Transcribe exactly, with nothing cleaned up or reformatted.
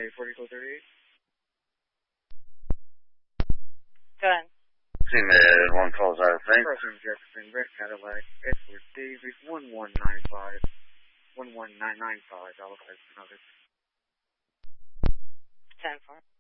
eight forty-two thirty-eight. Go ahead. C-Med, one calls out of thing. Crossing Jefferson, Red Cadillac, Edward Davis, one one nine five. one one nine nine five, I'll look at another. ten four.